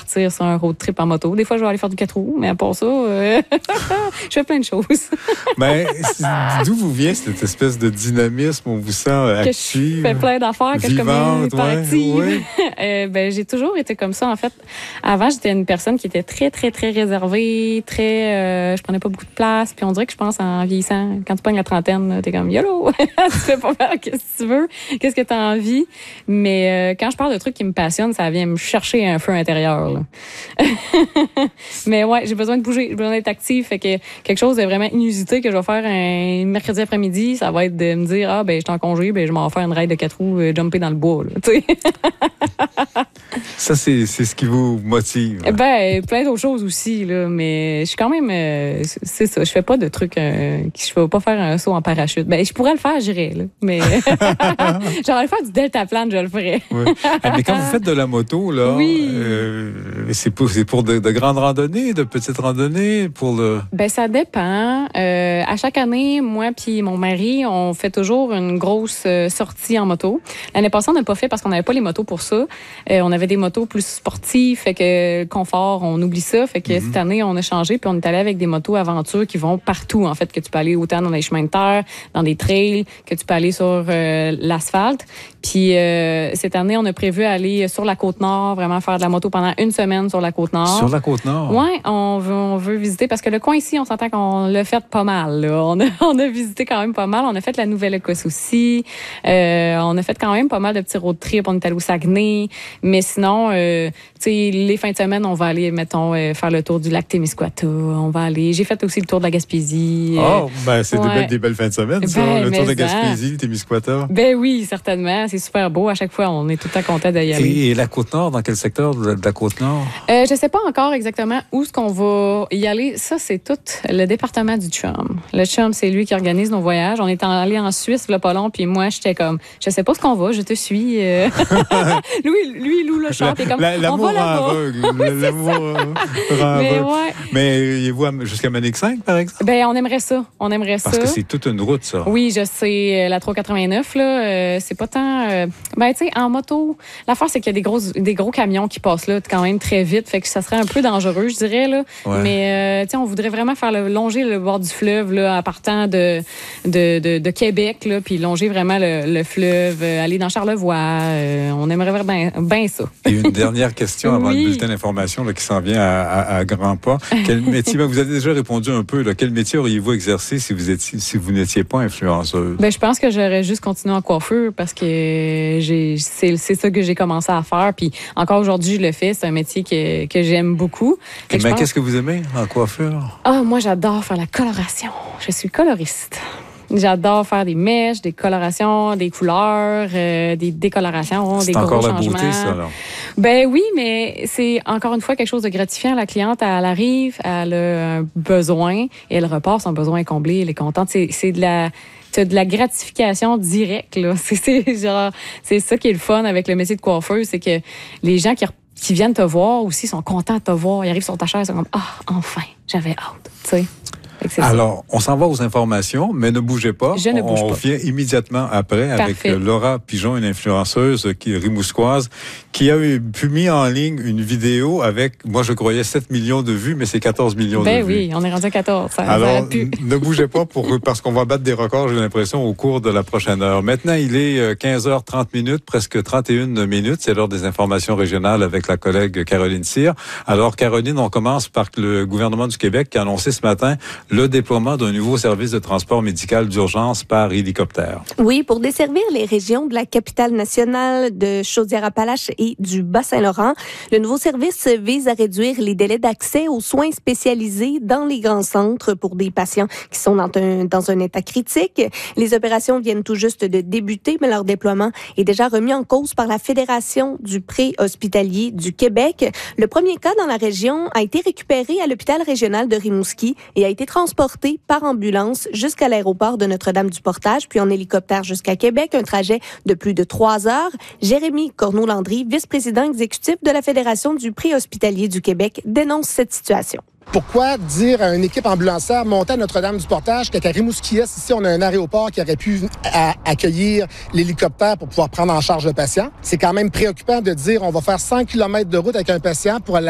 partir sur un road trip en moto. Des fois, je vais aller faire du 4 roues, mais à part ça, je fais plein de choses. Mais d'où vous vient cette espèce de dynamisme? On vous sent active, je fais plein d'affaires, que je communique par active. Ouais. J'ai toujours été comme ça, en fait. Avant, j'étais une personne qui était très, très, très réservée, je prenais pas beaucoup de place. Puis on dirait que je pense en vieillissant, quand tu pognes la trentaine, t'es comme YOLO, tu fais pas mal, qu'est-ce que tu veux, qu'est-ce que t'as envie. Mais quand je parle de trucs qui me passionnent, ça vient me chercher un feu intérieur. Là. Mais ouais, j'ai besoin de bouger, j'ai besoin d'être active. Fait que quelque chose de vraiment inusité que je vais faire un mercredi après-midi, ça va être de me dire, je suis en congé, je m'en vais faire une ride de 4 roues, jumper dans le bois. Là, ça, c'est ce qui vous motive. Plein d'autres choses aussi, là, mais je suis quand même, c'est ça, je fais pas de trucs, je vais pas faire un saut en parachute. Je pourrais le faire, j'irais, là, mais j'aurais le faire du deltaplane, je le ferais. Oui. Mais quand vous faites de la moto, là, oui. C'est pour de grandes randonnées, de petites randonnées, pour le... Ça dépend. À chaque année, moi puis mon mari, on fait toujours une grosse sortie en moto. L'année passée, on n'a pas fait parce qu'on n'avait pas les motos pour ça. On avait des motos plus sportives, fait que confort, on oublie ça. Fait que cette année, on a changé puis on est allé avec des motos aventure qui vont partout, en fait, que tu peux aller autant dans les chemins de terre, dans des trails, que tu peux aller sur l'asphalte. Puis cette année, on a prévu aller sur la Côte-Nord, vraiment faire de la moto pendant une semaine sur la Côte-Nord. Sur la Côte-Nord? Oui, on veut visiter parce que le coin ici, on s'entend qu'on l'a fait pas mal. Là. On a visité quand même pas mal. On a fait la Nouvelle-Écosse aussi. On a fait quand même pas mal de petits road trips. On est allé au Saguenay. Mais sinon, les fins de semaine, on va aller, mettons, faire le tour du lac Témiscouata. On va aller. J'ai fait aussi le tour de la Gaspésie. C'est des belles fins de semaine, ça. Le tour de la Gaspésie, Témiscouata. Oui, certainement. C'est super beau. À chaque fois, on est tout le temps content d'y aller. Et la Côte-Nord, dans quel secteur de la Côte-Nord? Je sais pas encore exactement où est-ce qu'on va y aller. Ça, c'est tout le département du chum. Le chum, c'est lui qui organise nos voyages. On est allé en Suisse, le pas long, puis moi, j'étais comme, je sais pas ce qu'on va, je te suis. lui, il loue le char, t'es comme, on va là-bas. L'amour aveugle. Mais il jusqu'à Manic 5, par exemple? On aimerait ça. Parce que c'est toute une route, ça. Oui, je sais. La 389, là, c'est pas tant... tu sais, en moto, l'affaire, c'est qu'il y a des gros camions qui passent là quand même très vite. Fait que ça serait un peu dangereux, je dirais. Là. Ouais. Mais, on voudrait vraiment faire longer le bord du fleuve là, en partant de Québec, là, puis longer vraiment le fleuve, aller dans Charlevoix. On aimerait vraiment bien ça. Et une dernière question avant le bulletin d'information qui s'en vient à grands pas. Quel métier, vous avez déjà répondu un peu, là, quel métier auriez-vous exercé si vous n'étiez pas influenceuse? Je pense que j'aurais juste continué en coiffure parce que c'est ça que j'ai commencé à faire. Puis encore aujourd'hui, je le fais. C'est un métier que j'aime beaucoup. Mais qu'est-ce que vous aimez en coiffure? Moi, j'adore faire la coloration. Je suis coloriste. J'adore faire des mèches, des colorations, des couleurs, des décolorations, des gros changements. C'est encore la beauté, ça, alors? Oui, mais c'est encore une fois quelque chose de gratifiant. La cliente, elle arrive, elle a un besoin et elle repart, son besoin est comblé, elle est contente. C'est de la gratification directe, là. C'est ça qui est le fun avec le métier de coiffeuse, c'est que les gens qui viennent te voir aussi sont contents de te voir. Ils arrivent sur ta chaise, ils sont comme, enfin, j'avais hâte, tu sais. Alors, on s'en va aux informations, mais ne bougez pas. Je ne bouge pas. On revient immédiatement après avec Laura Pigeon, une influenceuse rimousquoise, qui a pu mis en ligne une vidéo avec, moi je croyais 7 millions de vues, mais c'est 14 millions de vues. Oui, on est rendu à 14. Alors, ne bougez pas parce qu'on va battre des records, j'ai l'impression, au cours de la prochaine heure. Maintenant, il est 15h30, presque 31 minutes. C'est l'heure des informations régionales avec la collègue Caroline Cyr. Alors, Caroline, on commence par le gouvernement du Québec qui a annoncé ce matin le déploiement d'un nouveau service de transport médical d'urgence par hélicoptère. Oui, pour desservir les régions de la capitale nationale, de Chaudière-Appalaches et du Bas-Saint-Laurent. Le nouveau service vise à réduire les délais d'accès aux soins spécialisés dans les grands centres pour des patients qui sont dans un état critique. Les opérations viennent tout juste de débuter, mais leur déploiement est déjà remis en cause par la Fédération du pré-hospitalier du Québec. Le premier cas dans la région a été récupéré à l'hôpital régional de Rimouski et a été transporté par ambulance jusqu'à l'aéroport de Notre-Dame-du-Portage, puis en hélicoptère jusqu'à Québec, un trajet de plus de 3 heures. Jérémy Corneau-Landry, vice-président exécutif de la Fédération du pré-hospitalier du Québec, dénonce cette situation. Pourquoi dire à une équipe ambulancière montée à Notre-Dame-du-Portage qu'à Rimouski, ici, on a un aéroport qui aurait pu accueillir l'hélicoptère pour pouvoir prendre en charge le patient? C'est quand même préoccupant de dire on va faire 100 km de route avec un patient pour aller